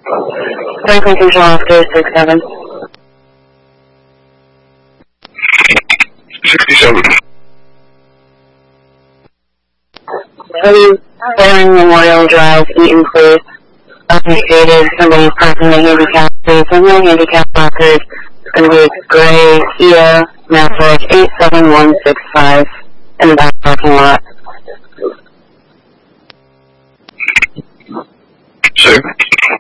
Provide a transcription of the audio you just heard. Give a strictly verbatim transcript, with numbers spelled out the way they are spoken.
Franklin Control Officer six seven. sixty-seven. thirty-seven Memorial Drive, Eaton Place. Updated, somebody parking the handicap space, and the handicap lockers. It's going to be a gray Kia Maverick eight seven one six five in the back parking lot. Sir?